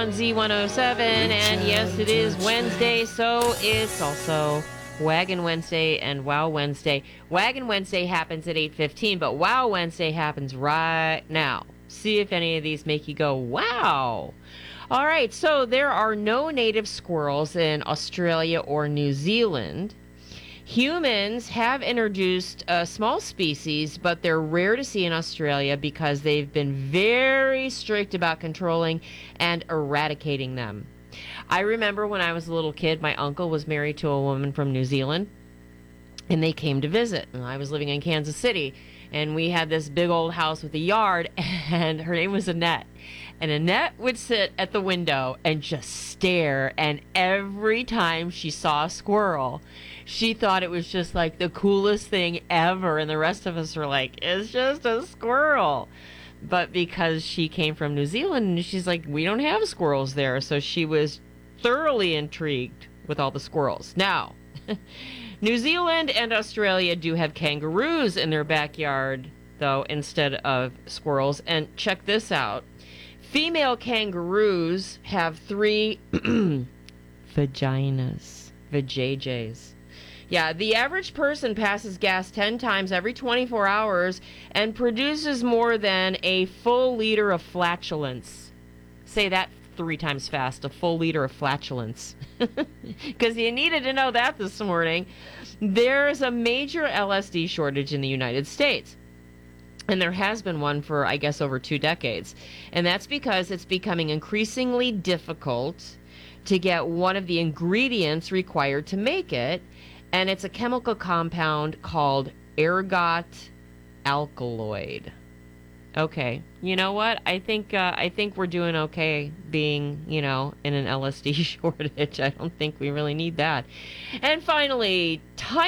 on Z107. And yes, it is Wednesday, so it's also Wagon Wednesday and Wow Wednesday. Wagon Wednesday happens at 8:15, but Wow Wednesday happens right now. See if any of these make you go, wow. All right, so there are no native squirrels in Australia or New Zealand. Humans have introduced a small species, but they're rare to see in Australia because they've been very strict about controlling and eradicating them. I remember when I was a little kid, my uncle was married to a woman from New Zealand, and they came to visit. And I was living in Kansas City, and we had this big old house with a yard, and her name was Annette. And Annette would sit at the window and just stare, and every time she saw a squirrel, she thought it was just like the coolest thing ever, and the rest of us were like, it's just a squirrel. But because she came from New Zealand, she's like, we don't have squirrels there, so she was thoroughly intrigued with all the squirrels. Now, New Zealand and Australia do have kangaroos in their backyard, though, instead of squirrels. And check this out. Female kangaroos have 3 vaginas, vajayjays. Yeah, the average person passes gas 10 times every 24 hours and produces more than a full liter of flatulence. Say that 3 times fast, a full liter of flatulence. Because you needed to know that this morning. There's a major LSD shortage in the United States. And there has been one for, I guess, over 2 decades. And that's because it's becoming increasingly difficult to get one of the ingredients required to make it. And it's a chemical compound called ergot alkaloid. Okay, you know what? I think we're doing okay being, in an LSD shortage. I don't think we really need that. And finally,